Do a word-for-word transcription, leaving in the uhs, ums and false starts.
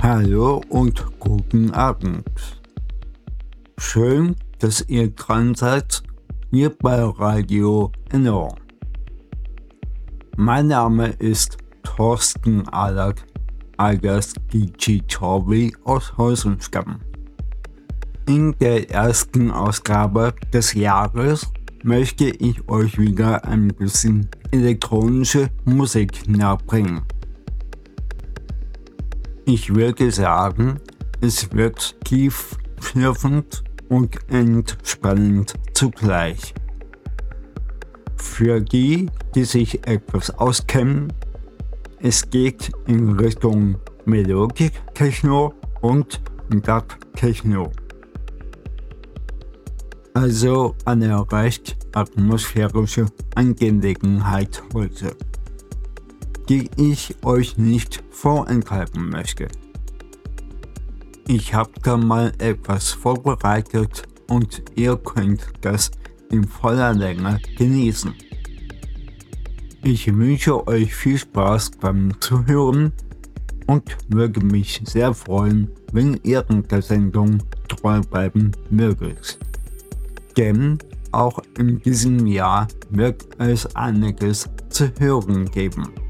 Hallo und guten Abend. Schön, dass ihr dran seid, hier bei Radio Enno. Mein Name ist Thorsten Alak, alias D J Torbi aus Heusenstamm. In der ersten Ausgabe des Jahres möchte ich euch wieder ein bisschen elektronische Musik nahebringen. Ich würde sagen, es wird tiefschürfend und entspannend zugleich. Für die, die sich etwas auskennen, es geht in Richtung Melodic Techno und Dub Techno. Also eine recht atmosphärische Angelegenheit heute, die ich euch nicht vorenthalten möchte. Ich habe da mal etwas vorbereitet und ihr könnt das in voller Länge genießen. Ich wünsche euch viel Spaß beim Zuhören und würde mich sehr freuen, wenn ihr der Sendung treu bleiben möget. Denn auch in diesem Jahr wird es einiges zu hören geben.